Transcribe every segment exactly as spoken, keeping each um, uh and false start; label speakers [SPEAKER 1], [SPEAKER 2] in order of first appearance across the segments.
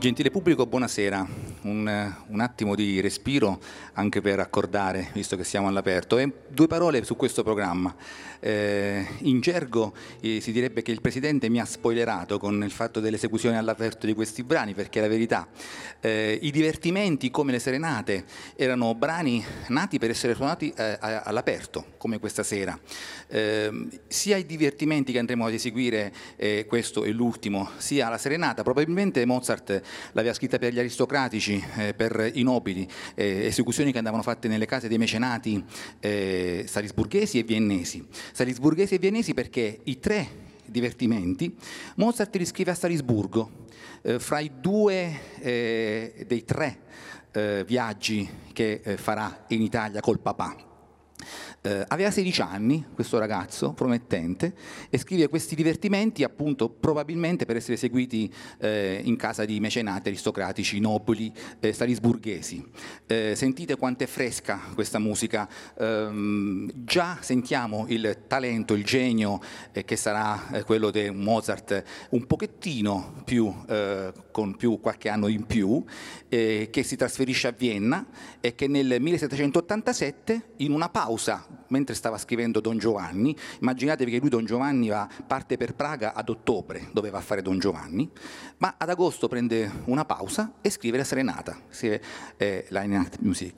[SPEAKER 1] Gentile pubblico, buonasera. Un, un attimo di respiro anche per accordare, visto che siamo all'aperto. E due parole su questo programma. Eh, in gergo eh, si direbbe che il Presidente mi ha spoilerato con il fatto dell'esecuzione all'aperto di questi brani, perché è la verità. Eh, I divertimenti, come le serenate, erano brani nati per essere suonati eh, all'aperto, come questa sera. Eh, sia i divertimenti che andremo ad eseguire, eh, questo è l'ultimo, sia la serenata, probabilmente Mozart l'aveva scritta per gli aristocratici, eh, per i nobili, eh, esecuzioni che andavano fatte nelle case dei mecenati eh, salisburghesi e viennesi. Salisburghesi e viennesi perché i tre divertimenti Mozart li scrive a Salisburgo, eh, fra i due eh, dei tre eh, viaggi che eh, farà in Italia col papà. Eh, aveva sedici anni questo ragazzo promettente e scrive questi divertimenti appunto probabilmente per essere eseguiti eh, in casa di mecenati aristocratici, nobili, eh, salisburghesi. Eh, sentite quanto è fresca questa musica, eh, già sentiamo il talento, il genio eh, che sarà eh, quello di Mozart un pochettino più, eh, con più qualche anno in più, eh, che si trasferisce a Vienna e che nel millesettecentottantasette in una pausa mentre stava scrivendo Don Giovanni, immaginatevi che lui Don Giovanni va, parte per Praga ad ottobre, doveva fare Don Giovanni, ma ad agosto prende una pausa e scrive la serenata, scrive eh, la Nachtmusik.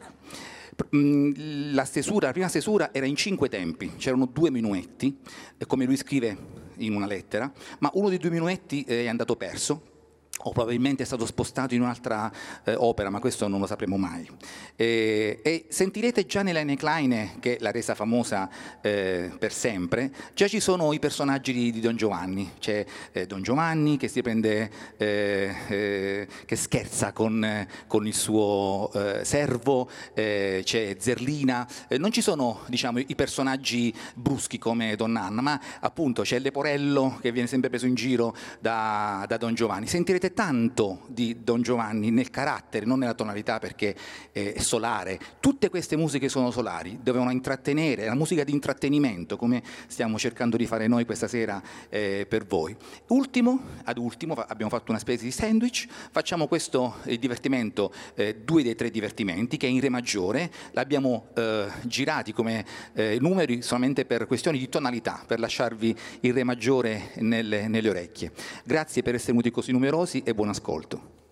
[SPEAKER 1] La stesura, la prima stesura era in cinque tempi, c'erano due minuetti, come lui scrive in una lettera, ma uno dei due minuetti è andato perso, o probabilmente è stato spostato in un'altra eh, opera, ma questo non lo sapremo mai. E, e sentirete già nella Kleine, che l'ha resa famosa eh, per sempre, già ci sono i personaggi di, di Don Giovanni. C'è eh, Don Giovanni che si prende, eh, eh, che scherza con, eh, con il suo eh, servo, eh, c'è Zerlina, eh, non ci sono diciamo, i personaggi bruschi come Donna Anna, ma appunto c'è Leporello che viene sempre preso in giro da, da Don Giovanni. Sentirete tanto di Don Giovanni nel carattere, non nella tonalità perché è solare. Tutte queste musiche sono solari, dovevano intrattenere, è la musica di intrattenimento come stiamo cercando di fare noi questa sera eh, per voi. Ultimo, ad ultimo, abbiamo fatto una specie di sandwich, facciamo questo eh, divertimento, eh, due dei tre divertimenti che è in re maggiore, l'abbiamo eh, girati come eh, numeri solamente per questioni di tonalità, per lasciarvi il re maggiore nelle, nelle orecchie. Grazie per essere venuti così numerosi e buon ascolto.